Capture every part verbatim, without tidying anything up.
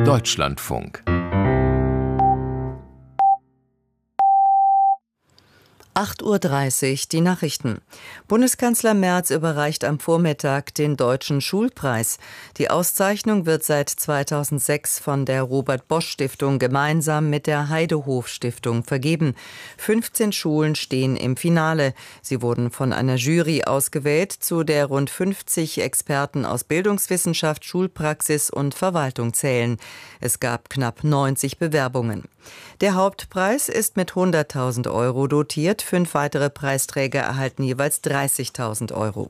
Deutschlandfunk. acht Uhr dreißig, die Nachrichten. Bundeskanzler Merz überreicht am Vormittag den Deutschen Schulpreis. Die Auszeichnung wird seit zweitausendsechs von der Robert-Bosch-Stiftung gemeinsam mit der Heidehof-Stiftung vergeben. fünfzehn Schulen stehen im Finale. Sie wurden von einer Jury ausgewählt, zu der rund fünfzig Experten aus Bildungswissenschaft, Schulpraxis und Verwaltung zählen. Es gab knapp neunzig Bewerbungen. Der Hauptpreis ist mit hunderttausend Euro dotiert. Fünf weitere Preisträger erhalten jeweils dreißigtausend Euro.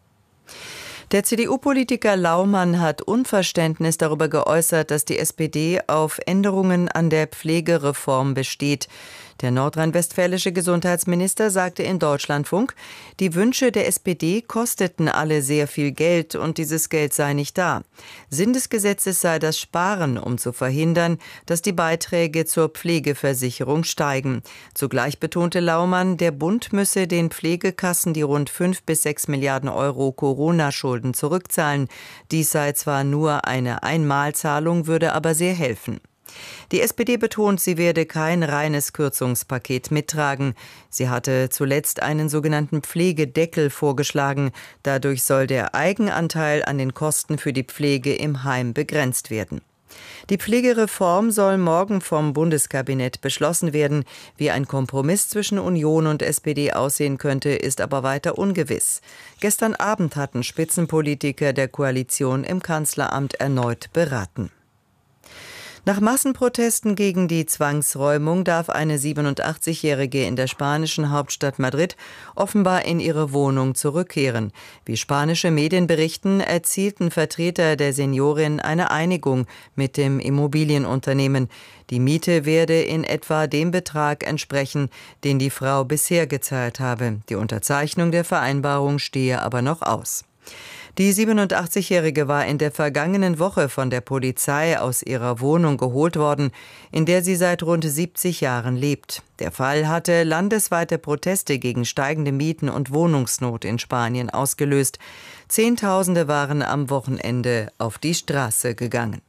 Der C D U-Politiker Laumann hat Unverständnis darüber geäußert, dass die S P D auf Änderungen an der Pflegereform besteht. Der nordrhein-westfälische Gesundheitsminister sagte in Deutschlandfunk, die Wünsche der S P D kosteten alle sehr viel Geld und dieses Geld sei nicht da. Sinn des Gesetzes sei das Sparen, um zu verhindern, dass die Beiträge zur Pflegeversicherung steigen. Zugleich betonte Laumann, der Bund müsse den Pflegekassen die rund fünf bis sechs Milliarden Euro Corona-Schulden zurückzahlen. Dies sei zwar nur eine Einmalzahlung, würde aber sehr helfen. Die S P D betont, sie werde kein reines Kürzungspaket mittragen. Sie hatte zuletzt einen sogenannten Pflegedeckel vorgeschlagen. Dadurch soll der Eigenanteil an den Kosten für die Pflege im Heim begrenzt werden. Die Pflegereform soll morgen vom Bundeskabinett beschlossen werden. Wie ein Kompromiss zwischen Union und S P D aussehen könnte, ist aber weiter ungewiss. Gestern Abend hatten Spitzenpolitiker der Koalition im Kanzleramt erneut beraten. Nach Massenprotesten gegen die Zwangsräumung darf eine siebenundachtzigjährige in der spanischen Hauptstadt Madrid offenbar in ihre Wohnung zurückkehren. Wie spanische Medien berichten, erzielten Vertreter der Seniorin eine Einigung mit dem Immobilienunternehmen. Die Miete werde in etwa dem Betrag entsprechen, den die Frau bisher gezahlt habe. Die Unterzeichnung der Vereinbarung stehe aber noch aus. Die siebenundachtzigjährige war in der vergangenen Woche von der Polizei aus ihrer Wohnung geholt worden, in der sie seit rund siebzig Jahren lebt. Der Fall hatte landesweite Proteste gegen steigende Mieten und Wohnungsnot in Spanien ausgelöst. Zehntausende waren am Wochenende auf die Straße gegangen.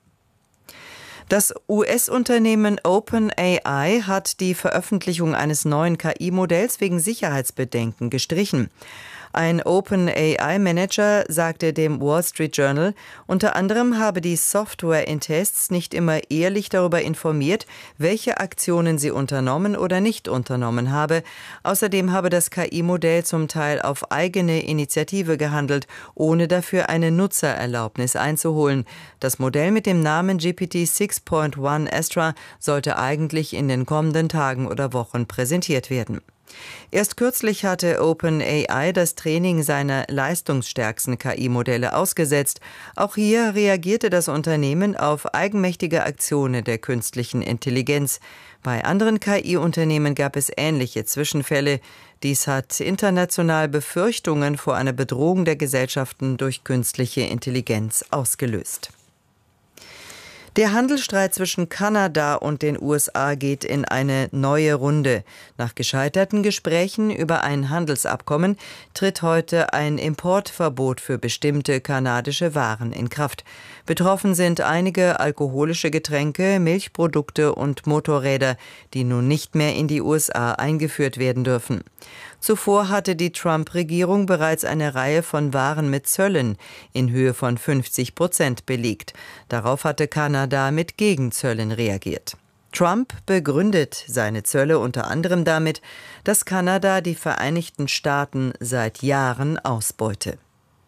Das U S-Unternehmen OpenAI hat die Veröffentlichung eines neuen K I-Modells wegen Sicherheitsbedenken gestrichen. Ein OpenAI-Manager sagte dem Wall Street Journal, unter anderem habe die Software in Tests nicht immer ehrlich darüber informiert, welche Aktionen sie unternommen oder nicht unternommen habe. Außerdem habe das K I-Modell zum Teil auf eigene Initiative gehandelt, ohne dafür eine Nutzererlaubnis einzuholen. Das Modell mit dem Namen G P T sechs Punkt eins Astra sollte eigentlich in den kommenden Tagen oder Wochen präsentiert werden. Erst kürzlich hatte OpenAI das Training seiner leistungsstärksten K I-Modelle ausgesetzt. Auch hier reagierte das Unternehmen auf eigenmächtige Aktionen der künstlichen Intelligenz. Bei anderen K I-Unternehmen gab es ähnliche Zwischenfälle. Dies hat international Befürchtungen vor einer Bedrohung der Gesellschaften durch künstliche Intelligenz ausgelöst. Der Handelsstreit zwischen Kanada und den U S A geht in eine neue Runde. Nach gescheiterten Gesprächen über ein Handelsabkommen tritt heute ein Importverbot für bestimmte kanadische Waren in Kraft. Betroffen sind einige alkoholische Getränke, Milchprodukte und Motorräder, die nun nicht mehr in die U S A eingeführt werden dürfen. Zuvor hatte die Trump-Regierung bereits eine Reihe von Waren mit Zöllen in Höhe von fünfzig Prozent belegt. Darauf hatte Kanada mit Gegenzöllen reagiert. Trump begründet seine Zölle unter anderem damit, dass Kanada die Vereinigten Staaten seit Jahren ausbeute.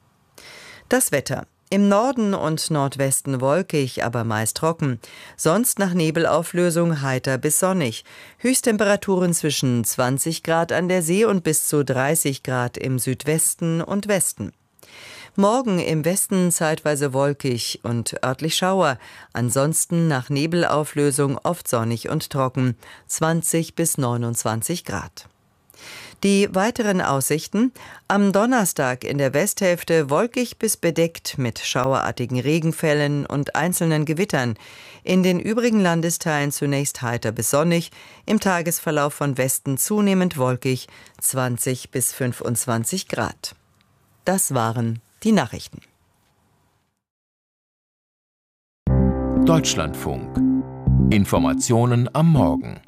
Das Wetter. Im Norden und Nordwesten wolkig, aber meist trocken. Sonst nach Nebelauflösung heiter bis sonnig. Höchsttemperaturen zwischen zwanzig Grad an der See und bis zu dreißig Grad im Südwesten und Westen. Morgen im Westen zeitweise wolkig und örtlich Schauer. Ansonsten nach Nebelauflösung oft sonnig und trocken. zwanzig bis neunundzwanzig Grad. Die weiteren Aussichten: am Donnerstag in der Westhälfte wolkig bis bedeckt mit schauerartigen Regenfällen und einzelnen Gewittern. In den übrigen Landesteilen zunächst heiter bis sonnig, im Tagesverlauf von Westen zunehmend wolkig, zwanzig bis fünfundzwanzig Grad. Das waren die Nachrichten. Deutschlandfunk. Informationen am Morgen.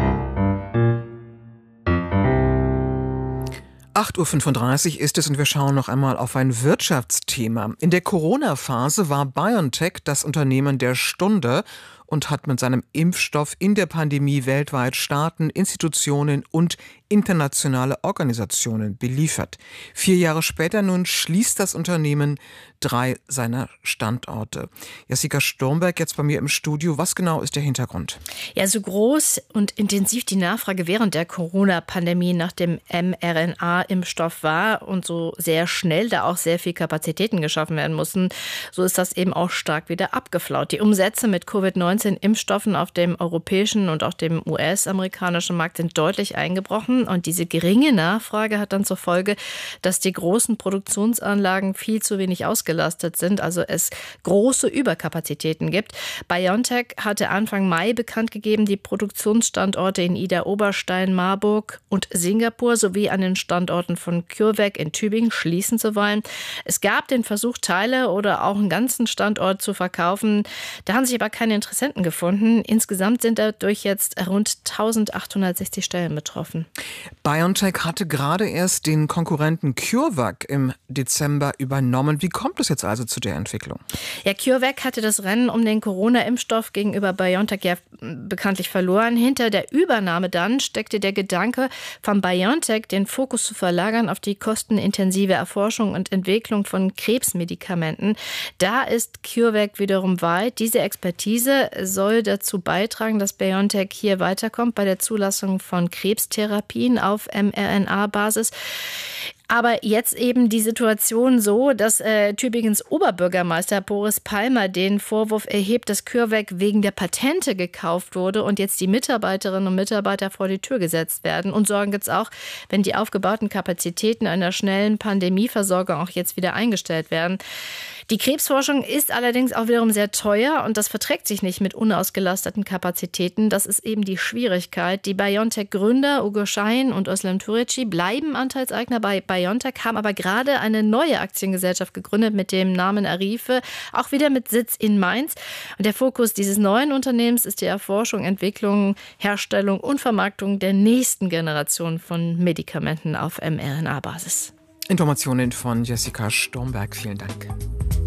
acht Uhr fünfunddreißig ist es und wir schauen noch einmal auf ein Wirtschaftsthema. In der Corona-Phase war BioNTech das Unternehmen der Stunde und hat mit seinem Impfstoff in der Pandemie weltweit Staaten, Institutionen und internationale Organisationen beliefert. Vier Jahre später nun schließt das Unternehmen drei seiner Standorte. Jessica Sturmberg jetzt bei mir im Studio. Was genau ist der Hintergrund? Ja, so groß und intensiv die Nachfrage während der Corona-Pandemie nach dem mRNA-Impfstoff war und so sehr schnell da auch sehr viel Kapazitäten geschaffen werden mussten, so ist das eben auch stark wieder abgeflaut. Die Umsätze mit Covid neunzehn Impfstoffen auf dem europäischen und auch dem U S-amerikanischen Markt sind deutlich eingebrochen und diese geringe Nachfrage hat dann zur Folge, dass die großen Produktionsanlagen viel zu wenig ausgelastet sind, also es große Überkapazitäten gibt. BioNTech hatte Anfang Mai bekannt gegeben, die Produktionsstandorte in Idar-Oberstein, Marburg und Singapur sowie an den Standorten von CureVac in Tübingen schließen zu wollen. Es gab den Versuch, Teile oder auch einen ganzen Standort zu verkaufen. Da haben sich aber keine Interessenten gefunden. Insgesamt sind dadurch jetzt rund eintausendachthundertsechzig Stellen betroffen. BioNTech hatte gerade erst den Konkurrenten CureVac im Dezember übernommen. Wie kommt es jetzt also zu der Entwicklung? Ja, CureVac hatte das Rennen um den Corona-Impfstoff gegenüber BioNTech ja bekanntlich verloren. Hinter der Übernahme dann steckte der Gedanke von BioNTech, den Fokus zu verlagern auf die kostenintensive Erforschung und Entwicklung von Krebsmedikamenten. Da ist CureVac wiederum weit. Diese Expertise soll dazu beitragen, dass BioNTech hier weiterkommt bei der Zulassung von Krebstherapien auf mRNA-Basis. Aber jetzt eben die Situation so, dass äh, Tübingens Oberbürgermeister Boris Palmer den Vorwurf erhebt, dass CureVac wegen der Patente gekauft wurde und jetzt die Mitarbeiterinnen und Mitarbeiter vor die Tür gesetzt werden. Und Sorgen gibt es auch, wenn die aufgebauten Kapazitäten einer schnellen Pandemieversorgung auch jetzt wieder eingestellt werden. Die Krebsforschung ist allerdings auch wiederum sehr teuer und das verträgt sich nicht mit unausgelasteten Kapazitäten. Das ist eben die Schwierigkeit. Die BioNTech-Gründer Ugur Şahin und Özlem Türeci bleiben Anteilseigner bei BioNTech, haben aber gerade eine neue Aktiengesellschaft gegründet mit dem Namen Arife, auch wieder mit Sitz in Mainz. Und der Fokus dieses neuen Unternehmens ist die Erforschung, Entwicklung, Herstellung und Vermarktung der nächsten Generation von Medikamenten auf mRNA-Basis. Informationen von Jessica Sturmberg. Vielen Dank.